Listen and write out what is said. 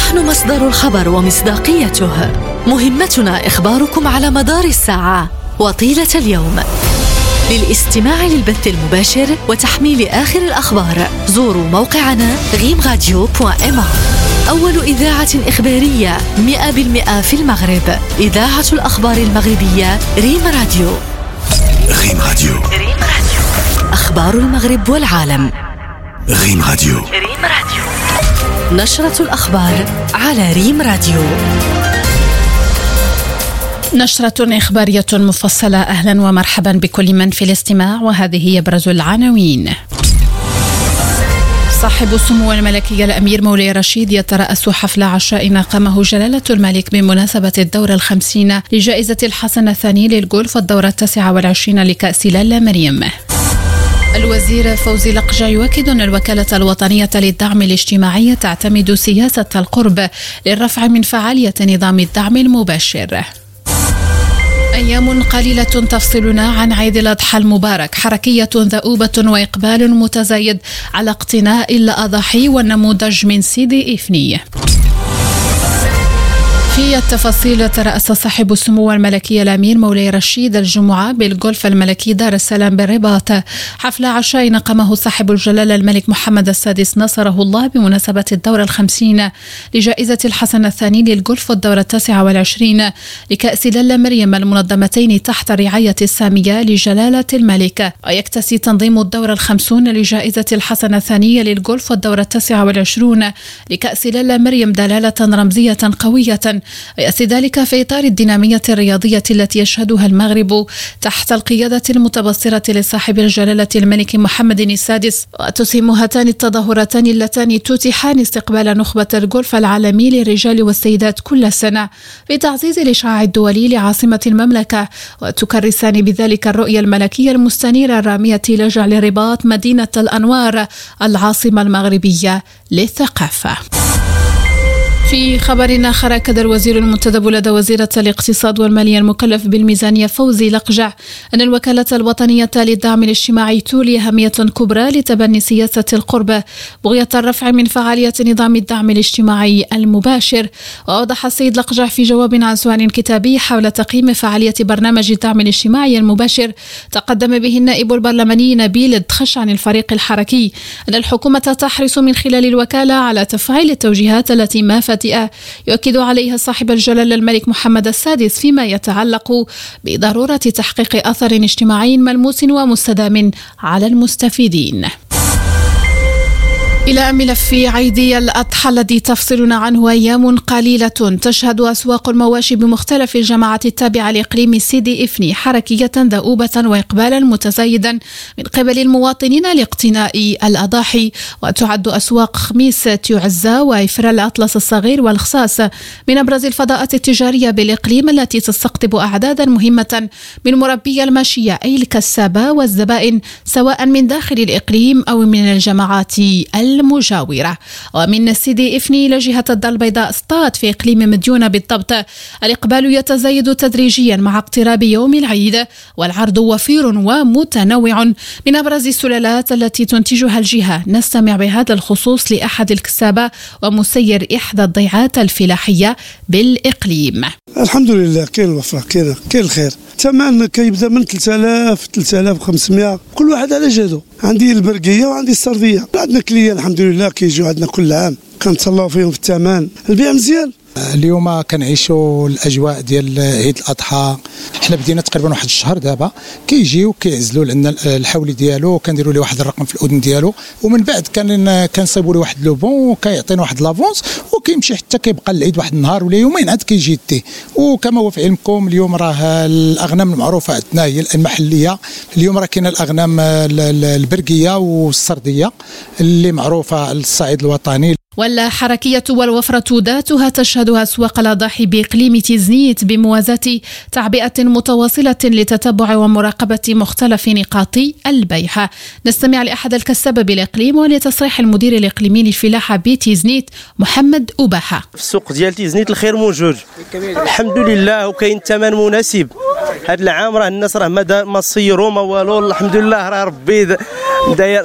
نحن مصدر الخبر ومصداقيته. مهمتنا إخباركم على مدار الساعة وطيلة اليوم. للاستماع للبث المباشر وتحميل آخر الأخبار زوروا موقعنا rimradio.ma. أول إذاعة إخبارية 100% في المغرب، إذاعة الأخبار المغربية ريم راديو. ريم راديو، أخبار المغرب والعالم. ريم راديو. نشرة الأخبار على ريم راديو. نشرة إخبارية مفصلة. أهلا ومرحبا بكل من في الاستماع، وهذه هي أبرز العناوين. صاحب السمو الملكي الأمير مولاي رشيد يترأس حفل عشاء قامه جلالة الملك بمناسبة الدورة 50 لجائزة الحسن الثاني للجولف والدورة 29 لكأس لالا مريم. الوزير فوزي لقجع يؤكد أن الوكالة الوطنية للدعم الاجتماعي تعتمد سياسة القرب للرفع من فعالية نظام الدعم المباشر. أيام قليلة تفصلنا عن عيد الأضحى المبارك، حركية ذؤوبة وإقبال متزايد على اقتناء الأضاحي والنموذج من سيدي إفني. في التفاصيل، ترأس صاحب السمو الملكي الأمير مولاي رشيد الجمعة بالجولف الملكي دار السلام بالرباط حفل عشاء قامه صاحب الجلالة الملك محمد السادس نصره الله بمناسبة الدورة 50 لجائزة الحسن الثاني للجولف والدورة 29 لكأس لالا مريم، المنظمتين تحت رعاية السامية لجلالة الملك. ويكتسي تنظيم الدورة 50 لجائزة الحسن الثانية للجولف والدورة 29 لكأس لالا مريم دلالة رمزية قوية، يأتي ذلك في إطار الدينامية الرياضية التي يشهدها المغرب تحت القيادة المتبصرة لصاحب الجلالة الملك محمد السادس. وتسهم هاتان التظاهرتان اللتان تتيحان استقبال نخبة الجولف العالمي للرجال والسيدات كل سنة بتعزيز الإشعاع الدولي لعاصمة المملكة، وتكرسان بذلك الرؤية الملكية المستنيرة الرامية لجعل الرباط مدينة الأنوار، العاصمة المغربية للثقافة. في خبر آخر، أكد الوزير المنتدب لدى وزيرة الاقتصاد والمالية المكلف بالميزانية فوزي لقجع أن الوكالة الوطنية للدعم الاجتماعي تولي أهمية كبرى لتبني سياسة القرب بغية الرفع من فعالية نظام الدعم الاجتماعي المباشر. وأوضح السيد لقجع في جواب عن سؤال كتابي حول تقييم فعالية برنامج الدعم الاجتماعي المباشر تقدم به النائب البرلماني نبيل الدخش عن الفريق الحركي أن الحكومة تحرص من خلال الوكالة على تفعيل التوجيهات التي ما يؤكد عليها صاحب الجلالة الملك محمد السادس فيما يتعلق بضرورة تحقيق أثر اجتماعي ملموس ومستدام على المستفيدين. إلى ملف عيد الأضحى الذي تفصلنا عنه أيام قليلة تشهد أسواق المواشي بمختلف الجماعات التابعة لإقليم سيدي إفني حركية ذؤوبة وإقبالا متزايدا من قبل المواطنين لاقتناء الأضاحي. وتعد أسواق خميس تعزة وإفرا الأطلس الصغير والخصاص من أبرز الفضاءات التجارية بالإقليم التي تستقطب أعدادا مهمة من مربي الماشية أي الكسابة والزبائن سواء من داخل الإقليم أو من الجماعات المجاورة. ومن سيدي إفني إلى جهة الدار البيضاء سطات في إقليم مديونة بالضبط، الإقبال يتزايد تدريجيا مع اقتراب يوم العيد، والعرض وفير ومتنوع من أبرز السلالات التي تنتجها الجهة. نستمع بهذا الخصوص لأحد الكسابة ومسير إحدى الضيعات الفلاحية بالإقليم. الحمد لله كاين الوفرة، كاين الخير. الثمن كيبدا من 3000 3500 كل واحد على جهده. عندي البرقية وعندي السردية. عندنا كليان الحمد لله كيجيو عندنا كل عام، كنتسلاو فيهم في الثمن. البيع مزيان. اليوم كنعيشوا الاجواء ديال عيد الاضحى. حنا بدينا تقريبا واحد الشهر دابا كيجيو كيعزلوا لنا الحولي ديالو، كنديروا له واحد الرقم في الاذن ديالو، ومن بعد كنصيبوا له واحد لوبون وكيعطينا واحد لافونس وكيمشي حتى كيبقى العيد واحد النهار ولا يومين عاد كيجي يديه. وكما هو في علمكم اليوم راه الاغنام المعروفه عندنا هي المحليه. اليوم راه كاينه الاغنام البرقيه والسرديه اللي معروفه للصعيد الوطني. والحركية والوفرة ذاتها تشهد أسواق الأضاحي بإقليم تيزنيت بموازاة تعبئة متواصلة لتتبع ومراقبة مختلف نقاط البيع. نستمع لأحد الكسابة بالإقليم ولتصريح المدير الإقليمي للفلاحة بتيزنيت محمد أباحة. في السوق ديال تيزنيت الخير موجود الحمد لله، وكاين ثمن مناسب. هذا العام راه الناس راه ما صيروا ما والو، الحمد لله راه ربي داير